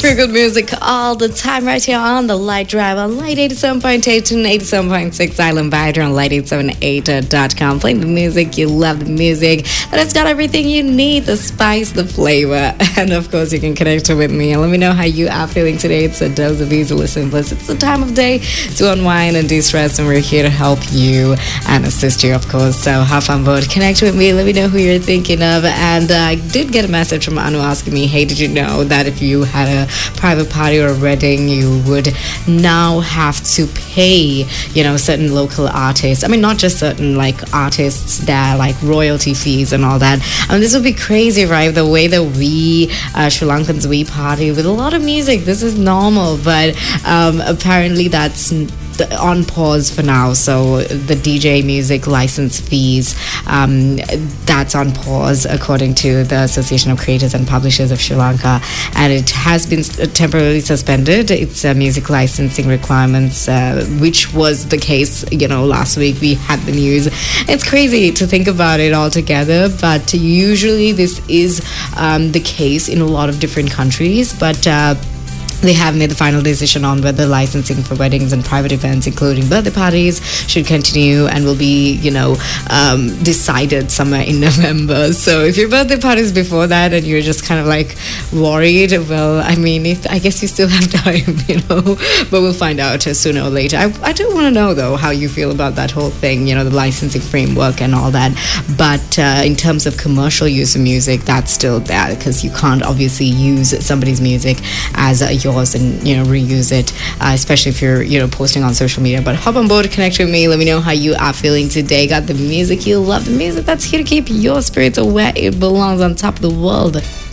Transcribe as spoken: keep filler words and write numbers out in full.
Feel good music all the time right here on the Light Drive on Light eighty-seven point eight and eighty-seven point six Island Vider on light eight seven eight dot com. Playing the music, you love the music, and it's got everything you need, the spice, the flavor, and of course you can connect with me and let me know how you are feeling today. It's a dose of easy listening bliss. It's the time of day to unwind and de-stress, and we're here to help you and assist you, of course. So hop on board, connect with me, let me know who you're thinking of. And uh, I did get a message from Anu asking me, hey, did you know that if you had a private party or a wedding, you would now have to pay, you know, certain local artists. I mean, not just certain like artists that like royalty fees and all that. I mean, this would be crazy, right? The way that we uh, Sri Lankans we party with a lot of music. This is normal, but um, apparently that's on pause for now. So the D J music license fees, um, that's on pause according to the Association of Creators and Publishers of Sri Lanka, and it has been temporarily suspended. It's uh, music licensing requirements, uh, which was the case, you know, last week we had the news. It's crazy to think about it all together, but usually this is um, the case in a lot of different countries, but uh, they have made the final decision on whether licensing for weddings and private events, including birthday parties, should continue and will be, you know, um, decided somewhere in November. So if your birthday party is before that and you're just kind of like worried, well, I mean, if, I guess you still have time, you know, but we'll find out sooner or later. I, I do want to know, though, how you feel about that whole thing, you know, the licensing framework and all that. But uh, in terms of commercial use of music, that's still there because you can't obviously use somebody's music as uh, your and, you know, reuse it, uh, especially if you're, you know, posting on social media. But hop on board, connect with me, let me know how you are feeling today. Got the music, you love the music that's here to keep your spirits where it belongs, on top of the world.